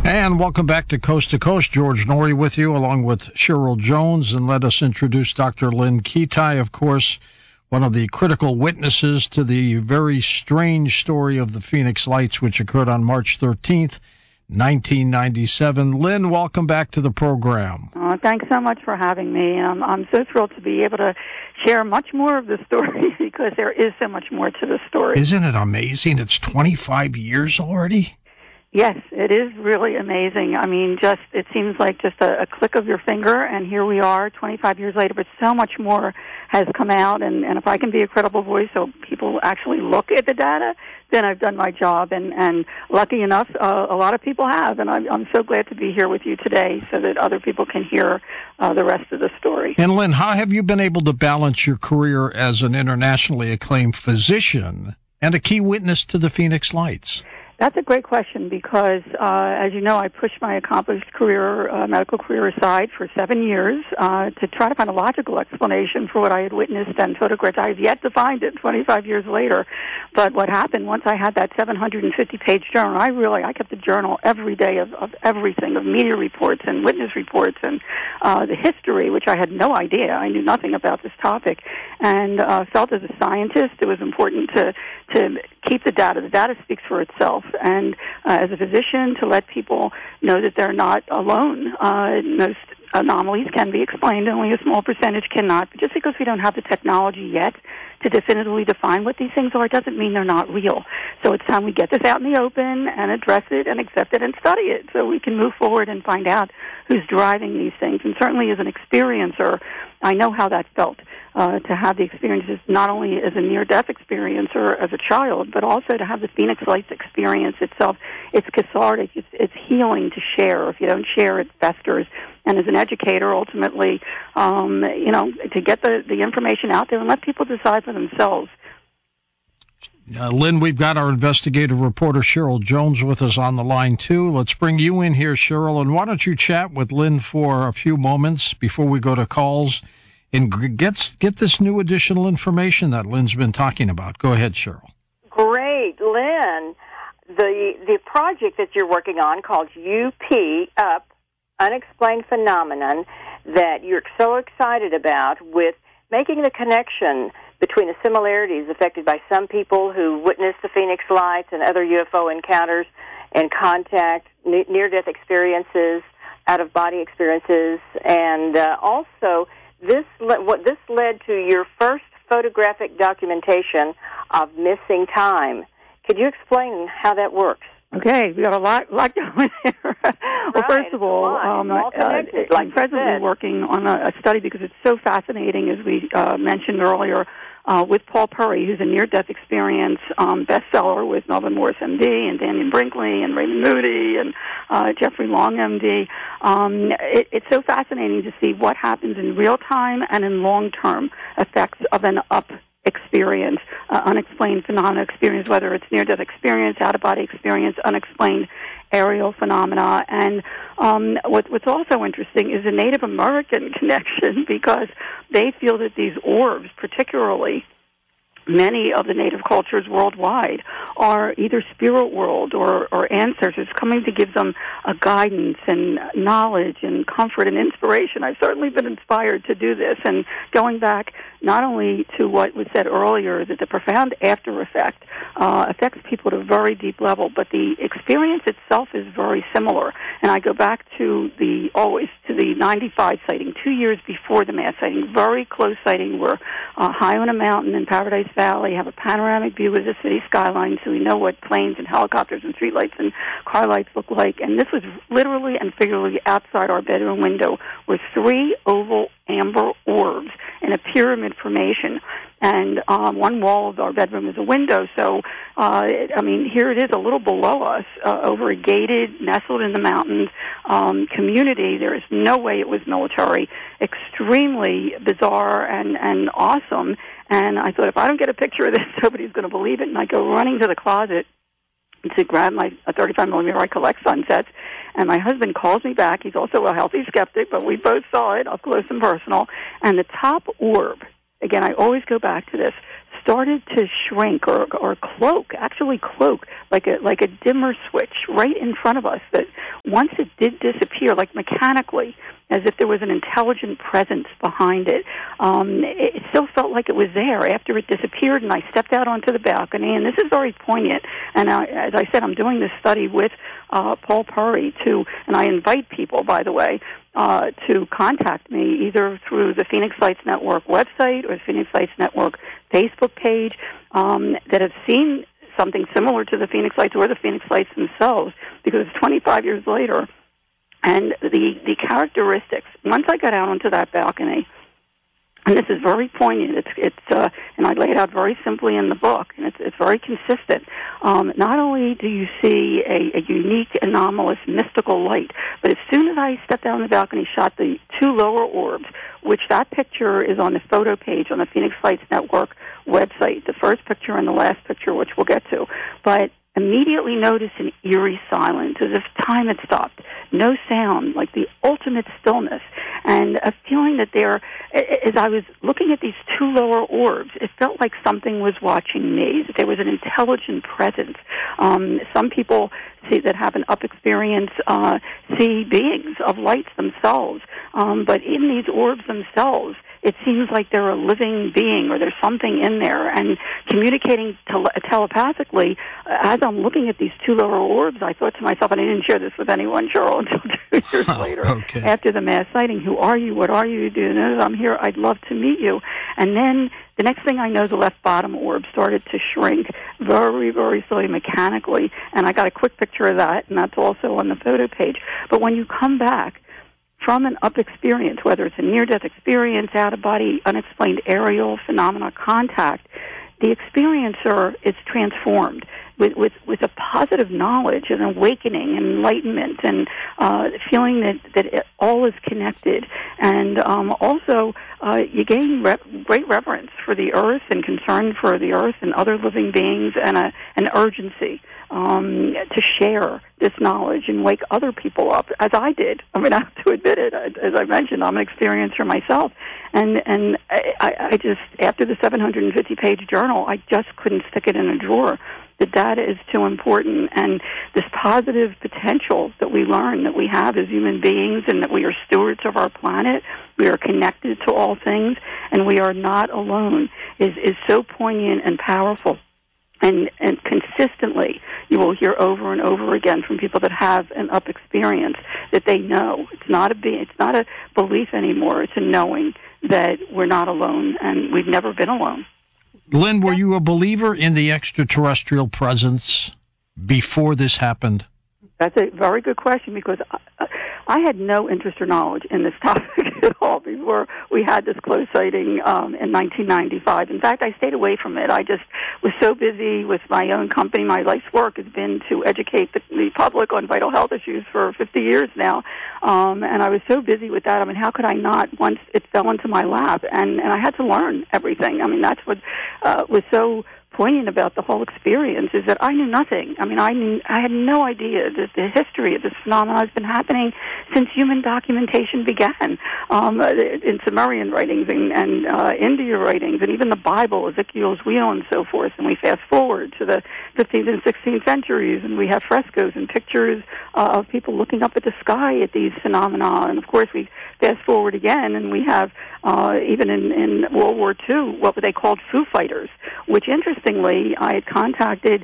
And welcome back to Coast. George Norrie with you, along with Cheryl Jones. And let us introduce Dr. Lynn Kitei, of course, one of the critical witnesses to the very strange story of the Phoenix Lights, which occurred on March 13th, 1997. Lynn, welcome back to the program. Thanks so much for having me. I'm so thrilled to be able to share much more of the story because there is so much more to the story. Isn't it amazing? It's 25 years already? Yes, it is really amazing. I mean, it seems like just a click of your finger, and here we are 25 years later, but so much more has come out, and if I can be a credible voice so people actually look at the data, then I've done my job, and lucky enough, a lot of people have, and I'm so glad to be here with you today so that other people can hear the rest of the story. And Lynn, how have you been able to balance your career as an internationally acclaimed physician and a key witness to the Phoenix Lights? That's a great question because, as you know, I pushed my accomplished medical career aside for 7 years to try to find a logical explanation for what I had witnessed and photographed. I have yet to find it 25 years later. But what happened once I had that 750-page journal, I kept a journal every day of everything, of media reports and witness reports and the history, which I had no idea. I knew nothing about this topic. And felt as a scientist it was important to keep the data. The data speaks for itself. And as a physician, to let people know that they're not alone. Most anomalies can be explained, only a small percentage cannot. But just because we don't have the technology yet to definitively define what these things are doesn't mean they're not real. So it's time we get this out in the open and address it and accept it and study it so we can move forward and find out who's driving these things. And certainly as an experiencer, I know how that felt, to have the experiences not only as a near-death experience or as a child, but also to have the Phoenix Lights experience itself. It's cathartic. It's healing to share. If you don't share, it festers. And as an educator, ultimately, to get the information out there and let people decide for themselves. Lynn, we've got our investigative reporter Cheryl Jones with us on the line, too. Let's bring you in here, Cheryl, and why don't you chat with Lynn for a few moments before we go to calls and get this new additional information that Lynn's been talking about. Go ahead, Cheryl. Great. Lynn, the project that you're working on called UP, Unexplained Phenomenon, that you're so excited about with making the connection between the similarities affected by some people who witnessed the Phoenix Lights and other UFO encounters and contact, near-death experiences, out-of-body experiences, and also this led to your first photographic documentation of missing time. Could you explain how that works? Okay, we got a lot going there. Well, first of all, I'm presently working on a study because it's so fascinating, as we mentioned earlier, with Paul Perry, who's a near-death experience bestseller with Melvin Morris, M.D., and Daniel Brinkley, and Raymond Moody, and Jeffrey Long, M.D. It's so fascinating to see what happens in real time and in long-term effects of an experience, unexplained phenomena experience, whether it's near-death experience, out-of-body experience, unexplained aerial phenomena. And what's also interesting is the Native American connection, because they feel that these orbs, particularly many of the native cultures worldwide, are either spirit world or ancestors coming to give them a guidance and knowledge and comfort and inspiration. I've certainly been inspired to do this, and going back not only to what was said earlier, that the profound after effect affects people at a very deep level, but the experience itself is very similar. And I go back to the 95 sighting, 2 years before the mass sighting, very close sighting. We're high on a mountain in Paradise Valley, have a panoramic view of the city skyline, so we know what planes and helicopters and streetlights and car lights look like. And this was literally and figuratively outside our bedroom window were 3 oval amber orbs in a pyramid formation. And one wall of our bedroom is a window, so, here it is a little below us, over a gated, nestled in the mountains community. There is no way it was military. Extremely bizarre and awesome. And I thought, if I don't get a picture of this, nobody's going to believe it. And I go running to the closet to grab a 35mm. I collect sunsets. And my husband calls me back. He's also a healthy skeptic, but we both saw it up close and personal. And the top orb, again, I always go back to this, started to shrink or cloak like a dimmer switch right in front of us, that once it did disappear, like mechanically, as if there was an intelligent presence behind it. It still felt like it was there after it disappeared, and I stepped out onto the balcony, and this is very poignant. And as I said, I'm doing this study with Paul Perry, and I invite people, by the way, to contact me either through the Phoenix Lights Network website or the Phoenix Lights Network Facebook page that have seen something similar to the Phoenix Lights or the Phoenix Lights themselves, because it's 25 years later. And the characteristics, once I got out onto that balcony, and this is very poignant, and I lay it out very simply in the book, and it's very consistent. Not only do you see a unique, anomalous, mystical light, but as soon as I stepped out on the balcony, shot the two lower orbs, which that picture is on the photo page on the Phoenix Lights Network website, the first picture and the last picture, which we'll get to, but immediately noticed an eerie silence, as if time had stopped. No sound, like the ultimate stillness. And a feeling that as I was looking at these two lower orbs, it felt like something was watching me, that there was an intelligent presence. Some people that have an up experience see beings of lights themselves. But in these orbs themselves, it seems like they're a living being, or there's something in there. And communicating telepathically, as I'm looking at these two lower orbs, I thought to myself, and I didn't share this with anyone, Cheryl, until 2 years later, after the mass sighting, who are you? What are you? Do you know I'm here? I'd love to meet you. And then the next thing I know, the left bottom orb started to shrink very, very slowly, mechanically. And I got a quick picture of that, and that's also on the photo page. But when you come back from an up experience, whether it's a near-death experience, out-of-body, unexplained aerial phenomena contact, the experiencer is transformed with a positive knowledge and awakening and enlightenment, and feeling that it all is connected. And also, you gain great reverence for the earth and concern for the earth and other living beings, and an urgency to share this knowledge and wake other people up, as I did. I mean, I have to admit it. As I mentioned, I'm an experiencer myself. And I just, after the 750-page journal, I just couldn't stick it in a drawer. The data is too important, and this positive potential that we learn that we have as human beings, and that we are stewards of our planet, we are connected to all things, and we are not alone, is so poignant and powerful. And consistently, you will hear over and over again from people that have an up experience that they know it's not a belief anymore. It's a knowing that we're not alone, and we've never been alone. Lynn, were you a believer in the extraterrestrial presence before this happened? That's a very good question, because I had no interest or knowledge in this topic at all before we had this close sighting in 1995. In fact, I stayed away from it. I just was so busy with my own company. My life's work has been to educate the public on vital health issues for 50 years now. And I was so busy with that. I mean, how could I not once it fell into my lap? And I had to learn everything. I mean, that's what was so poignant about the whole experience, is that I knew nothing. I mean, I had no idea that the history of this phenomenon has been happening since human documentation began, in Sumerian writings and India writings, and even the Bible, Ezekiel's wheel, and so forth. And we fast forward to the 15th and 16th centuries, and we have frescoes and pictures of people looking up at the sky at these phenomena. And of course, we fast forward again, and we have even in World War II what they called Foo Fighters, which interestingly I had contacted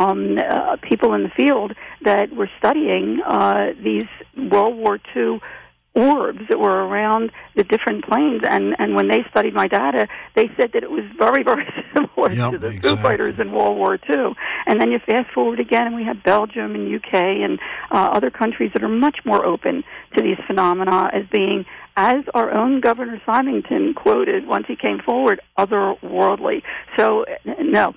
people in the field that were studying these World War II orbs that were around the different planes, and when they studied my data, they said that it was very, very similar to the Foo Fighters in World War II. And then you fast forward again, and we have Belgium and UK and other countries that are much more open to these phenomena as being, as our own Governor Symington quoted once he came forward, otherworldly. So, no,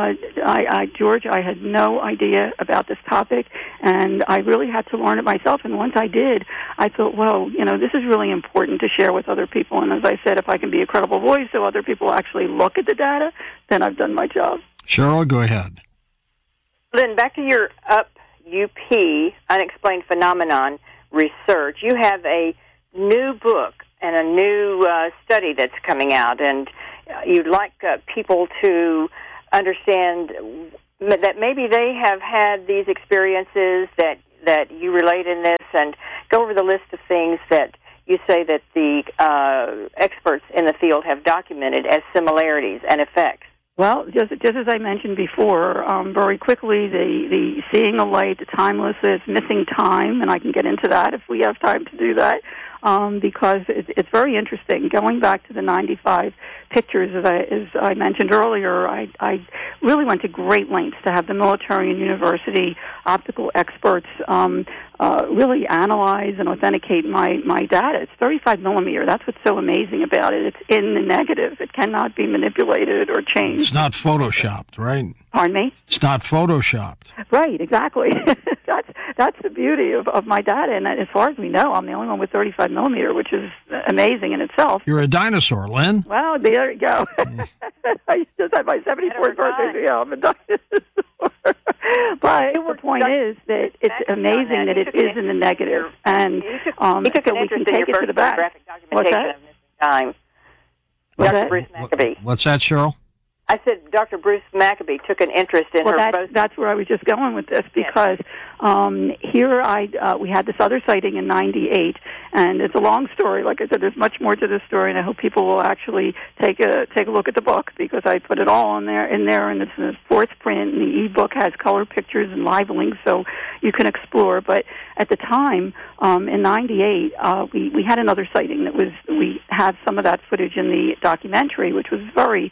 George, I had no idea about this topic, and I really had to learn it myself. And once I did, I thought, whoa, this is really important to share with other people. And as I said, if I can be a credible voice so other people actually look at the data, then I've done my job. Cheryl, go ahead. Lynn, back to your UP, Unexplained Phenomenon research. You have a new book and a new study that's coming out, and you'd like people to understand that maybe they have had these experiences that you relate in this, and go over the list of things that you say that the experts in the field have documented as similarities and effects. Well, just as I mentioned before, very quickly, the seeing a light, the timelessness, missing time, and I can get into that if we have time to do that, because it's very interesting. Going back to the 95 pictures, as I mentioned earlier, I really went to great lengths to have the military and university optical experts really analyze and authenticate my data. It's 35 millimeter. That's what's so amazing about it. It's in the negative. It cannot be manipulated or changed. It's not photoshopped, right? Pardon me? It's not photoshopped. Right, exactly. That's the beauty of my data, and as far as we know, I'm the only one with 35 millimeter, which is amazing in itself. You're a dinosaur, Lynn. Well, there you go. I just had my 74th birthday, so yeah, I'm a dinosaur. But the point is that it's amazing that it is in the negative, and so we can take it to the back. What's that? Time. Dr. Bruce Maccabee. What's that, Cheryl? I said Dr. Bruce Maccabee took an interest in her. That's where I was just going with this, because here we had this other sighting in '98, and it's a long story. Like I said, there's much more to this story, and I hope people will actually take a look at the book, because I put it all in there, and it's in the fourth print, and the ebook has color pictures and live links, so you can explore. But at the time, in '98, we had another sighting that was. We have some of that footage in the documentary, which was very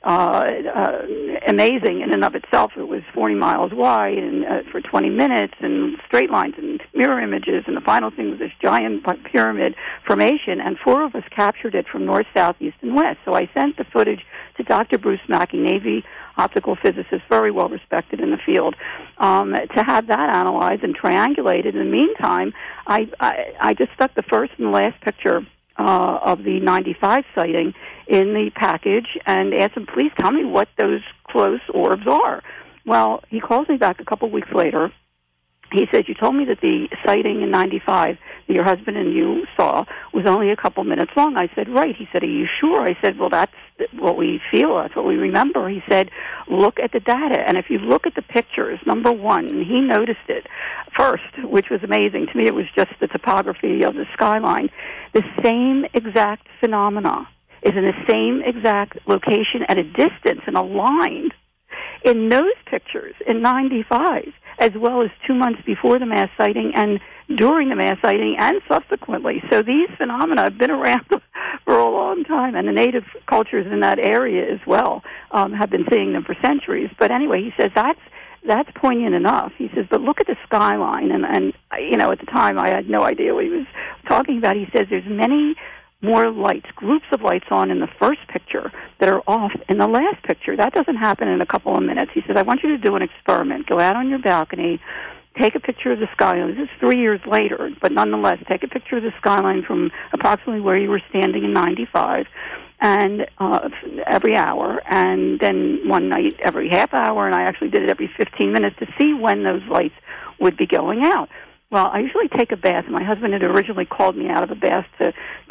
amazing in and of itself. It was 40 miles wide and for 20 minutes, and straight lines and mirror images, and the final thing was this giant pyramid formation, and 4 of us captured it from north, south, east, and west. So I sent the footage to Dr. Bruce Mackey, Navy optical physicist, very well respected in the field, to have that analyzed and triangulated. In the meantime, I just stuck the first and the last picture of the 95 sighting in the package and asked him, please tell me what those close orbs are. Well, he calls me back a couple weeks later. He said, you told me that the sighting in 95 that your husband and you saw was only a couple minutes long. I said, right. He said, are you sure? I said, well, that's what we feel. That's what we remember. He said, look at the data. And if you look at the pictures, number one, and he noticed it first, which was amazing. To me, it was just the topography of the skyline. The same exact phenomena is in the same exact location at a distance and aligned in those pictures in 95, as well as 2 months before the mass sighting and during the mass sighting and subsequently. So these phenomena have been around for a long time, and the native cultures in that area as well have been seeing them for centuries. But anyway, he says that's poignant enough. He says, but look at the skyline. And you know, at the time, I had no idea what he was talking about. He says there's many more lights, groups of lights on in the first picture that are off in the last picture. That doesn't happen in a couple of minutes. He says, I want you to do an experiment. Go out on your balcony, take a picture of the skyline. This is 3 years later, but nonetheless, take a picture of the skyline from approximately where you were standing in 95, and every hour, and then one night every half hour, and I actually did it every 15 minutes to see when those lights would be going out. Well, I usually take a bath. My husband had originally called me out of a bath to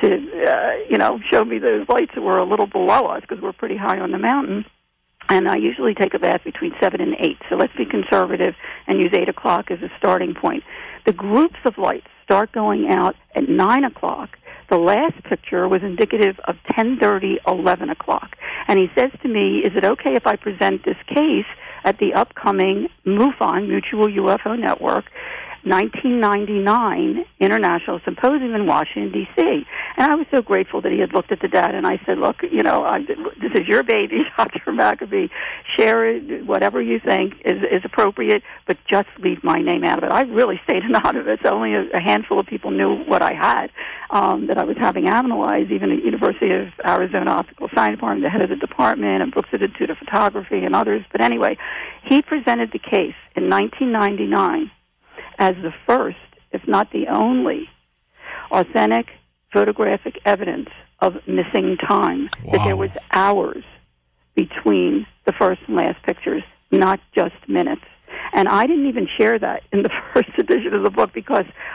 show me those lights that were a little below us, because we're pretty high on the mountain. And I usually take a bath between 7 and 8. So let's be conservative and use 8 o'clock as a starting point. The groups of lights start going out at 9 o'clock. The last picture was indicative of 10:30, 11 o'clock. And he says to me, is it okay if I present this case at the upcoming MUFON, Mutual UFO Network, 1999 International Symposium in Washington, D.C. And I was so grateful that he had looked at the data, and I said, look, this is your baby, Dr. Maccabee. Share it, whatever you think is appropriate, but just leave my name out of it. I really stayed anonymous. Only a handful of people knew what I had, that I was having analyzed, even at University of Arizona Optical Science Department, the head of the department, and Brooks Institute of Photography, and others. But anyway, he presented the case in 1999 as the first, if not the only, authentic photographic evidence of missing time. Wow. That there was hours between the first and last pictures, not just minutes. And I didn't even share that in the first edition of the book, because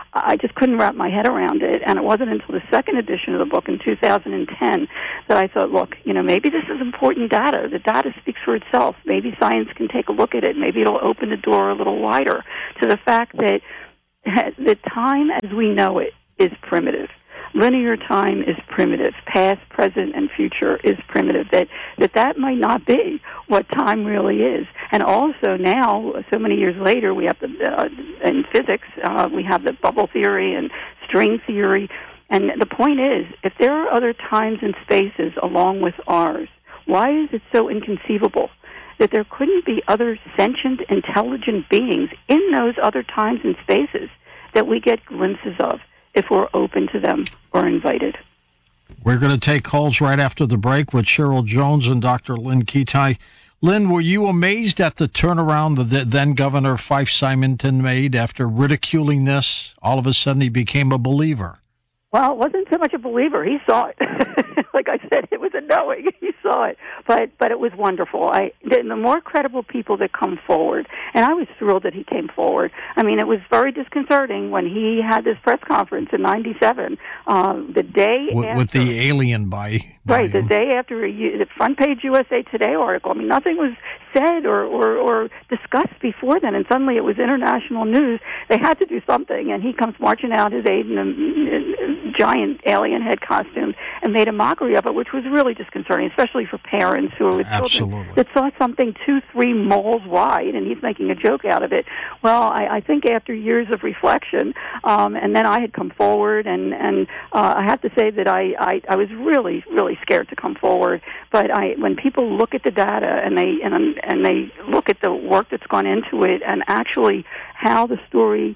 I just couldn't wrap my head around it. And it wasn't until the second edition of the book in 2010 that I thought, look, maybe this is important data. The data speaks for itself. Maybe science can take a look at it. Maybe it'll open the door a little wider to the fact that the time as we know it is primitive. Linear time is primitive. Past, present, and future is primitive. That might not be what time really is. And also now, so many years later, we have in physics, we have the bubble theory and string theory. And the point is, if there are other times and spaces along with ours, why is it so inconceivable that there couldn't be other sentient, intelligent beings in those other times and spaces that we get glimpses of if we're open to them or invited? We're going to take calls right after the break with Cheryl Jones and Dr. Lynn Kitei. Lynn, were you amazed at the turnaround the then Governor Fife Symington made after ridiculing this? All of a sudden he became a believer. Well, it wasn't so much a believer. He saw it. Like I said, it was a knowing. He saw it. But it was wonderful. The more credible people that come forward, and I was thrilled that he came forward. I mean, it was very disconcerting when he had this press conference in 97, the day after. With the alien by Right, him. the day after the front page USA Today article. I mean, nothing was said or discussed before then, and suddenly it was international news. They had to do something, and he comes marching out his aide in a giant alien head costume and made a mockery of it, which was really disconcerting, especially for parents who are with children that saw something 2-3 moles wide, and he's making a joke out of it. Well, I think after years of reflection, and then I had come forward, and I have to say that I was really, really scared to come forward. But when people look at the data and they look at the work that's gone into it and actually how the story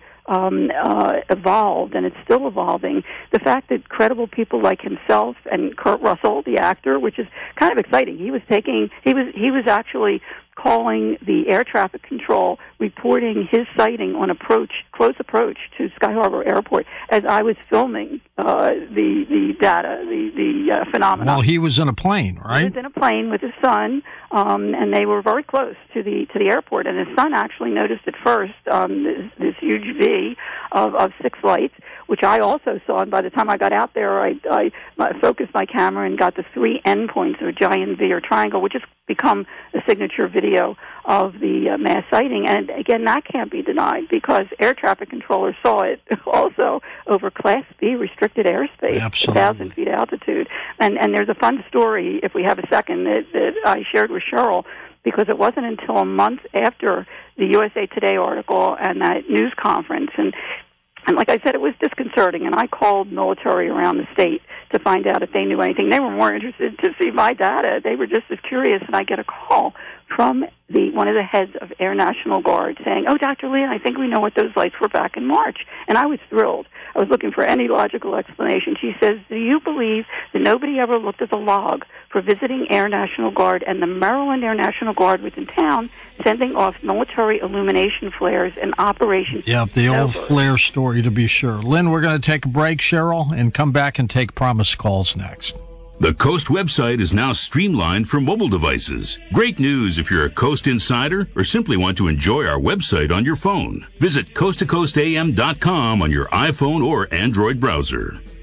evolved, and it's still evolving, the fact that credible people like himself and Kurt Russell, the actor, which is kind of exciting, he was actually calling the air traffic control, reporting his sighting on close approach to Sky Harbor Airport as I was filming the data, the phenomenon. Well, he was in a plane, right? He was in a plane with his son, and they were very close to the airport. And his son actually noticed at first this huge V of 6 lights, which I also saw. And by the time I got out there, I focused my camera and got the 3 endpoints of a giant V or triangle, which has become a signature video of the mass sighting. And again, that can't be denied because air traffic controllers saw it also over Class B restricted airspace, 1,000 feet altitude. And there's a fun story, if we have a second, that I shared with Cheryl, because it wasn't until a month after the USA Today article and that news conference, and like I said, it was disconcerting, and I called military around the state to find out if they knew anything. They were more interested to see my data. They were just as curious, and I get a call from one of the heads of Air National Guard saying, "Oh, Dr. Lee, I think we know what those lights were back in March." And I was thrilled. I was looking for any logical explanation. She says, "Do you believe that nobody ever looked at the log for visiting Air National Guard and the Maryland Air National Guard was in town sending off military illumination flares in Operation Yeah, the old flare story, to be sure." Lynn, we're going to take a break, Cheryl, and come back and take promise calls next. The Coast website is now streamlined for mobile devices. Great news if you're a Coast insider or simply want to enjoy our website on your phone. Visit coasttocoastam.com on your iPhone or Android browser.